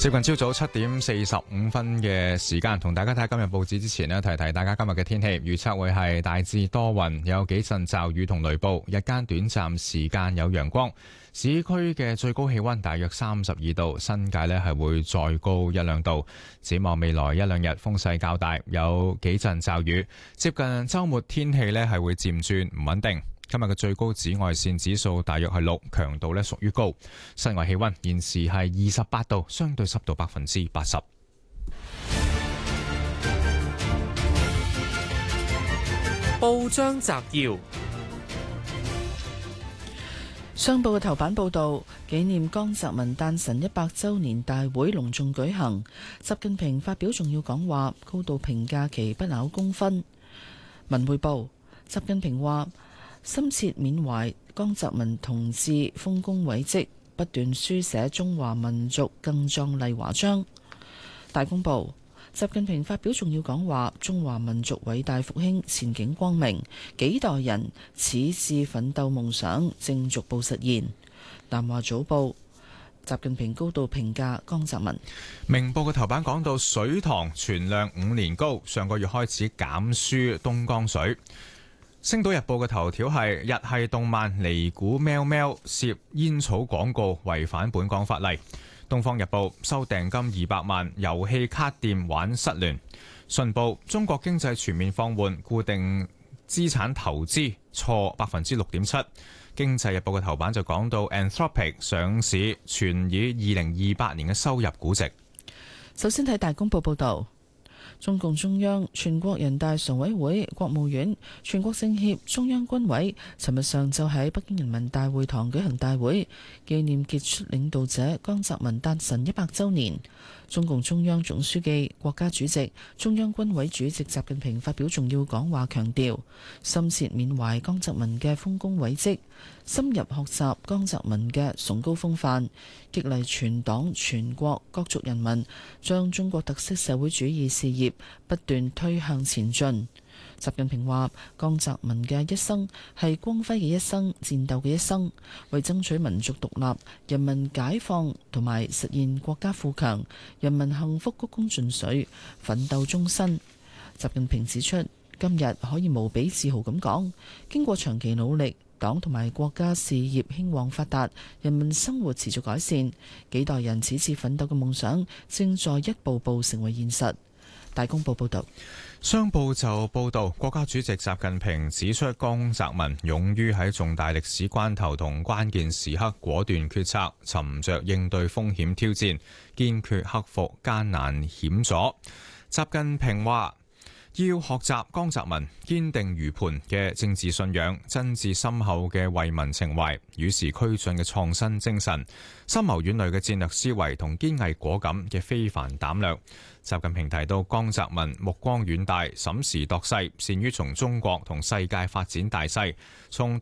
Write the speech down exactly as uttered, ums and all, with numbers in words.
接近朝早七點四十五分嘅時間，同大家睇今日報紙之前呢，提提大家今日嘅天氣預測會係大致多雲，有幾陣驟雨同雷暴，日間短暫時間有陽光。市區嘅最高氣溫大約三十二度，新界呢係會再高一兩度。展望未來一兩日風勢較大，有幾陣驟雨。接近周末天氣呢係會漸轉唔穩定。今日嘅最高紫外線指數大約係六，強度呢屬於高。室外氣溫現時係二十八度，相對濕度百分之八十。 報章摘要： 商報嘅頭版報道，紀念江澤民誕辰一百週年大會隆重舉行，習近平發表重要講話，高度評價其不朽功勳。文匯報：習近平話，深切緬懷江澤民同志豐功偉績，不斷書寫中華民族更壯麗華章。大公報：習近平發表重要講話，中華民族偉大復興前景光明，幾代人矢志奮鬥夢想正逐步實現。南華早報：習近平高度評價江澤民。 明報嘅頭版講到水塘存量五年高，上個月開始減輸東江水。星島日報嘅頭條係日系動漫尼古喵喵涉煙草廣告違反本港法例。東方日報收訂金二百萬，遊戲卡店玩失聯。信報中國經濟全面放緩，固定資產投資挫百分之六點七。經濟日報嘅頭版就講到 Anthropic 上市，全以二零二八年嘅收入估值。 首先睇大公報報道。中共中央、全國人大常委會、國務院、全國政協、中央軍委尋日上晝喺北京人民大會堂舉行大會，紀念傑出領導者江澤民誕辰一百週年。中共中央總書記、國家主席、中央軍委主席習近平發表重要講話，強調深切緬懷江澤民嘅豐功偉績，深入學習江澤民嘅崇高風範，激勵全黨全國各族人民將中國特色社會主義事業不斷推向前進。習近平話：江澤民嘅一生係光輝嘅一生，戰鬥嘅一生，為爭取民族獨立、人民解放同埋實現國家富強、人民幸福鞠躬盡瘁，奮鬥終身。習近平指出，今日可以無比自豪咁講，經過長期努力，黨同埋國家事業興旺發達，人民生活持續改善，幾代人此次奮鬥嘅夢想正在一步步成為現實。大公報報道。 商報就報道，國家主席習近平指出，江澤民勇於喺重大歷史關頭同關鍵時刻果斷決策，沉着應對風險挑戰，堅決克服艱難險阻。習近平話，要學習江澤民堅定如磐嘅政治信仰、真摯深厚嘅為民情懷、與時俱進嘅創新精神、深謀遠慮嘅戰略思維同堅毅果敢嘅非凡膽量。習近平提到，江澤民目光遠大，審時度勢，善於從中國同世界發展大勢，從